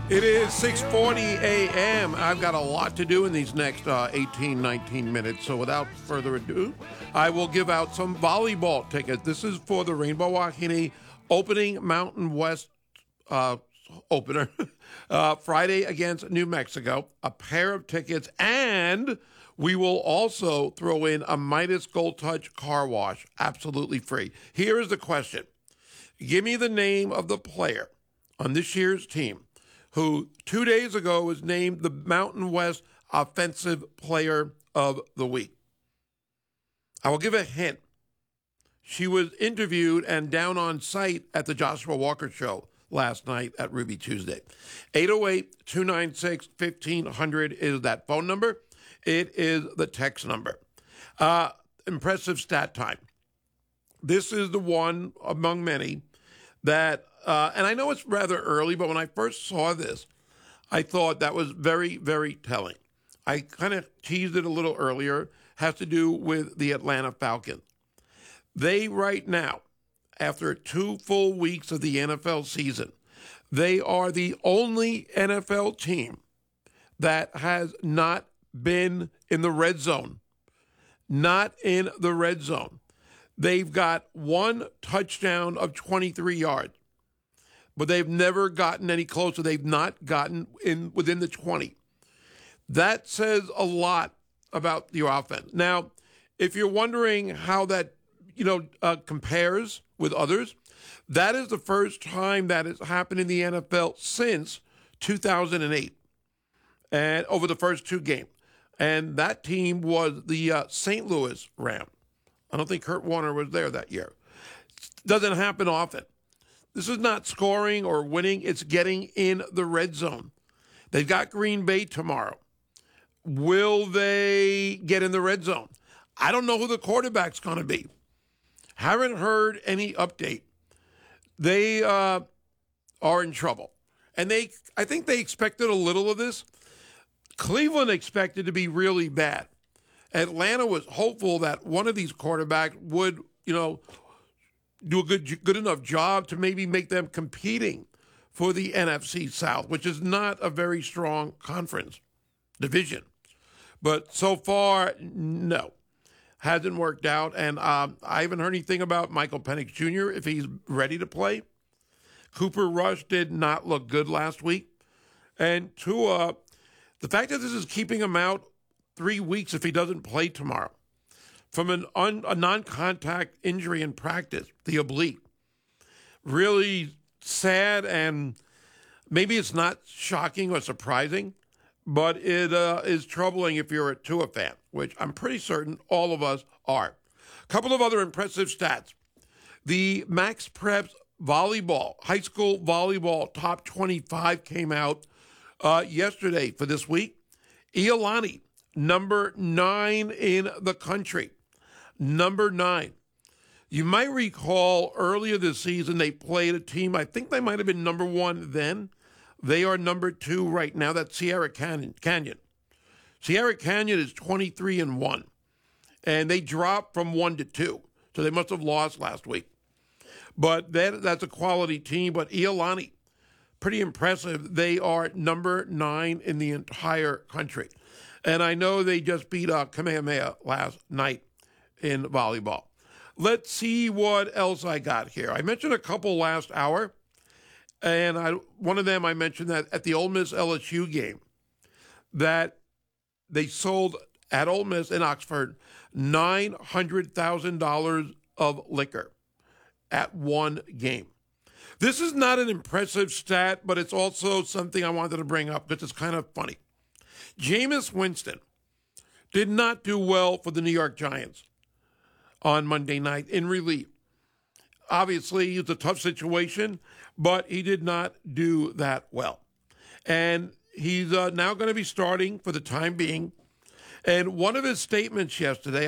It is 6:40 a.m. I've got a lot to do in these next 18, 19 minutes. So without further ado, I will give out some volleyball tickets. This is for the Rainbow Wahine opening Mountain West opener Friday against New Mexico. A pair of tickets, and we will also throw in a Midas Gold Touch car wash, absolutely free. Here is the question. Give me the name of the player on this year's team who 2 days ago was named the Mountain West Offensive Player of the Week. I will give a hint. She was interviewed and down on site at the Joshua Walker Show last night at Ruby Tuesday. 808-296-1500 is that phone number. It is the text number. Impressive stat time. This is the one among many that, and I know it's rather early, but when I first saw this, I thought that was very, very telling. I kind of teased it a little earlier, has to do with the Atlanta Falcons. They right now, after 2 full weeks of the NFL season, they are the only NFL team that has not been in the red zone. Not in the red zone. They've got 1 touchdown of 23 yards, but they've never gotten any closer. They've not gotten in within the 20. That says a lot about your offense. Now, if you're wondering how that compares with others, that is the first time that has happened in the NFL since 2008, and over the first 2 games. And that team was the St. Louis Rams. I don't think Kurt Warner was there that year. Doesn't happen often. This is not scoring or winning. It's getting in the red zone. They've got Green Bay tomorrow. Will they get in the red zone? I don't know who the quarterback's going to be. Haven't heard any update. They are in trouble. And I think they expected a little of this. Cleveland expected to be really bad. Atlanta was hopeful that one of these quarterbacks would, do a good enough job to maybe make them competing for the NFC South, which is not a very strong conference division. But so far, no, hasn't worked out. And I haven't heard anything about Michael Penix Jr., if he's ready to play. Cooper Rush did not look good last week. And Tua, the fact that this is keeping him out 3 weeks if he doesn't play tomorrow from a non-contact injury in practice, the oblique. Really sad, and maybe it's not shocking or surprising, but it is troubling if you're a Tua fan, which I'm pretty certain all of us are. A couple of other impressive stats. The Max Preps volleyball, high school volleyball top 25 came out yesterday for this week. Iolani, number 9 in the country. Number 9. You might recall earlier this season they played a team, I think they might have been number 1 then. They are number 2 right now. That's Sierra Canyon. Sierra Canyon is 23-1. And they dropped from 1 to 2. So they must have lost last week. But that's a quality team. But Iolani, pretty impressive. They are number 9 in the entire country. And I know they just beat Kamehameha last night in volleyball. Let's see what else I got here. I mentioned a couple last hour, and one of them I mentioned that at the Ole Miss LSU game that they sold at Ole Miss in Oxford $900,000 of liquor at one game. This is not an impressive stat, but it's also something I wanted to bring up because it's kind of funny. Jameis Winston did not do well for the New York Giants on Monday night in relief. Obviously, it's a tough situation, but he did not do that well. And he's now going to be starting for the time being. And one of his statements yesterday,